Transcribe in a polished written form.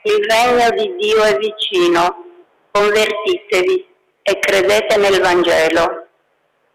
Il regno di Dio è vicino, convertitevi e credete nel Vangelo.